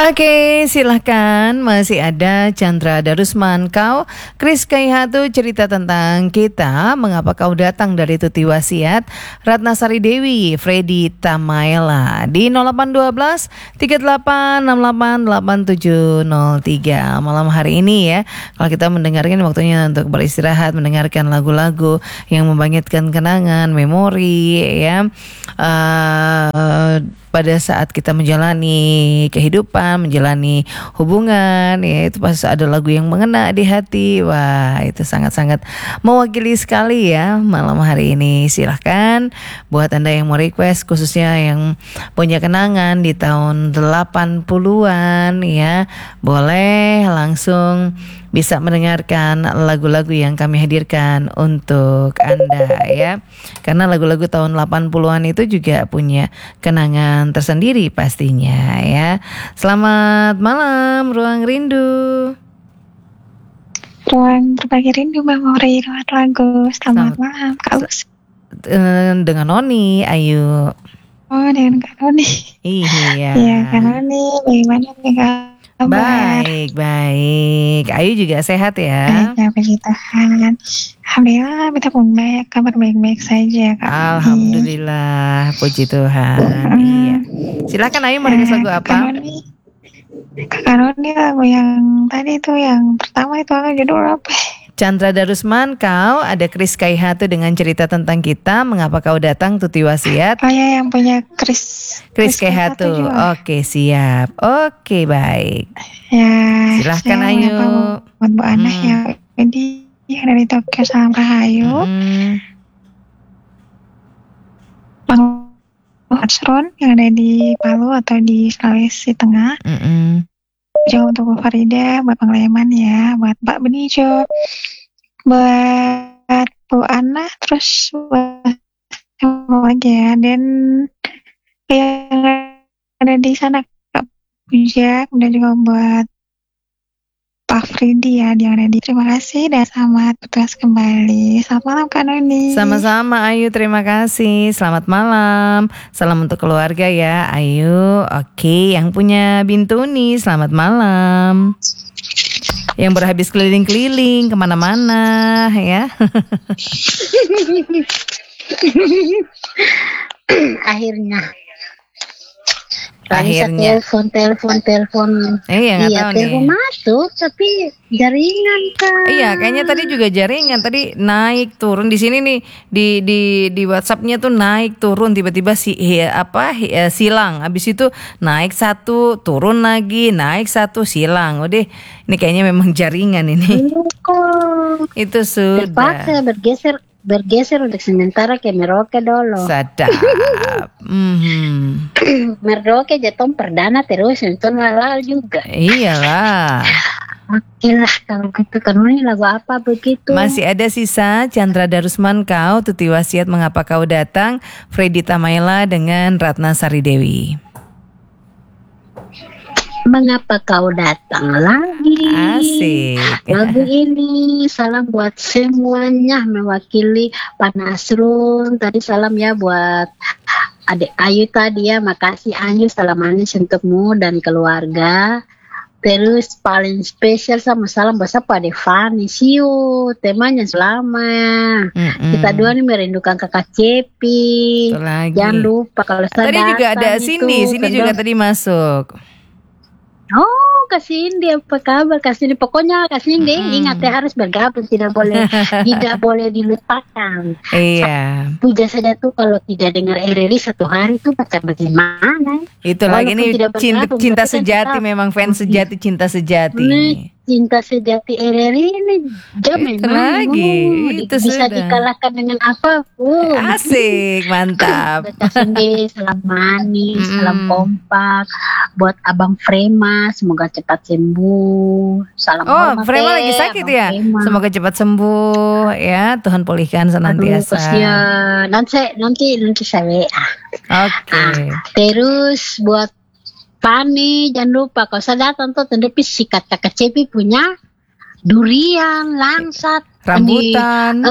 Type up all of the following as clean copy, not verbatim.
Oke, silahkan. Masih ada Chandra Darusman kau, Kris Kaihatu cerita tentang kita. Mengapa kau datang dari Tuti Wasiat, Ratna Sari Dewi, Freddy Tamaela di 0812 38688703. Malam hari ini ya, kalau kita mendengarkan waktunya untuk beristirahat, mendengarkan lagu-lagu yang membangkitkan kenangan, memori ya. Pada saat kita menjalani kehidupan, menjalani hubungan, ya itu pasti ada lagu yang mengena di hati. Wah, itu sangat-sangat mewakili sekali ya malam hari ini. Silahkan buat Anda yang mau request, khususnya yang punya kenangan di tahun 80-an ya, boleh langsung bisa mendengarkan lagu-lagu yang kami hadirkan untuk Anda ya. Karena lagu-lagu tahun 80-an itu juga punya kenangan tersendiri pastinya ya. Selamat malam Ruang Rindu. Ruang Berbagi Rindu Memori Lewat Lagu. Selamat malam Kak Lus. Dengan Noni Ayu. Oh, dengan Kak Noni. Iya. Iya Kak Noni, bagaimana nih Kak? Baik. Ayu juga sehat ya? Baik, puji Tuhan. Alhamdulillah, kita pun baik, kabar baik-baik saja Kak. Alhamdulillah, puji Tuhan. Iya. Silakan Ayu, mau request lagu apa? Kak Noni, lagu yang tadi itu, yang pertama itu judul apa? Chandra Darusman kau, ada Kris Kaihatu dengan cerita tentang kita. Mengapa kau datang, Tuti Wasiat? Oh ya, yang punya Kris Kaihatu. Oke, siap. Oke, baik. Ya, silahkan Ayu. Buat Bu Ana ya, jadi yang dari Tokyo, salam Rahayu. Bang Asron yang ada di Palu atau di Sulawesi Tengah. Jauh untuk Bu Farida, buat Bang Leman ya, buat Pak Benijo, buat Bu Ana, terus buat semua lagi ya, dan yang ada di sana Kak Puja, kemudian juga buat Pak Fridi ya, yang ada di. Terima kasih dan selamat bertugas kembali. Selamat malam Kak Noni. Sama-sama Ayu, terima kasih. Selamat malam. Salam untuk keluarga ya Ayu. Oke, yang punya Bintuni, selamat malam. Yang berhabis keliling-keliling kemana-mana ya. Akhirnya telepon. Iya, telepon masuk tapi jaringan kan. Iya, kayaknya tadi juga jaringan, tadi naik turun di sini nih di WhatsApp-nya tuh naik turun tiba-tiba silang. Habis itu naik satu, turun lagi, naik satu, silang. Udah, ini kayaknya memang jaringan ini. Itu sudah. Terpaksa bergeser untuk sementara ke Merauke dulu. Sadap. Merauke jatuh perdana terus nonton halal juga. Iyalah. Oke lah kalau gitu, karena ini lagu apa begitu. Masih ada sisa Chandra Darusman kau, Tuti Wasiat mengapa kau datang, Freddy Tamaela dengan Ratna Sari Dewi. Mengapa kau datang lagi? Asik. Lagu ini salam buat semuanya, mewakili Pak Nasrun. Tadi salam ya buat adik Ayu tadi ya. Makasih Ayu, salam manis untukmu dan keluarga. Terus paling spesial sama salam buat siapa, Ade Fani. Siu temanya selama. Kita dua nih merindukan kakak Cepi. Jangan lupa kalau tadi juga ada Cindy juga tadi masuk. Oh, Kak Cindy, apa kabar Kak Cindy? Pokoknya Kak Cindy ingat ya, harus bergabung, tidak boleh dilupakan. Iya. Puja saja tuh kalau tidak dengar RRI satu hari tuh macam bagaimana? Itu lagi nih cinta sejati, memang fans sejati, cinta sejati. Cinta sejati RRI ini memang lagi itu bisa dikalahkan dengan apapun. Asik, mantap. Salam manis, salam kompak buat Abang Frema, semoga cepat sembuh. Salam Mama Frema lagi sakit ya. Frema. Semoga cepat sembuh ya, Tuhan pulihkan senantiasa. Nanti saya WA. Oke. Terus buat Pani, jangan lupa kalau saya datang tuh tendepi sikat kakak Cepi punya durian, langsat, rambutan.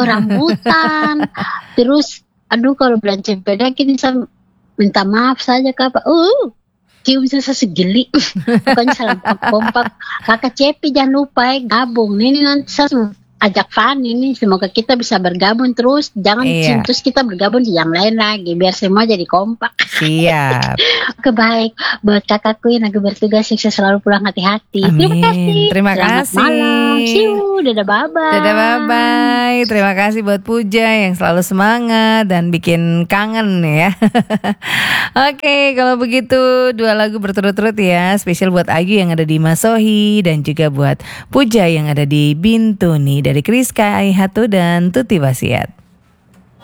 Terus, kalau bulan cempeda kini saya minta maaf saja Kak. cium saya segeli. Pokoknya salam kompak. Kakak Cepi jangan lupa gabung. Ini nanti saya ajak Fanny nih, semoga kita bisa bergabung terus. Jangan terus kita bergabung di yang lain lagi, biar semua jadi kompak. Siap. Oke, baik. Buat kakakku yang lagi bertugas, sukses selalu, pulang hati-hati. Amin. Terima Selamat kasih. malam. See you. Dadah bye-bye. Dadah bye-bye. Terima kasih buat Puja yang selalu semangat dan bikin kangen ya. Oke, kalau begitu 2 lagu berturut-turut ya. Spesial buat Ayu yang ada di Masohi dan juga buat Puja yang ada di Bintuni dari Kriska Aihatu dan Tuti Wasiat.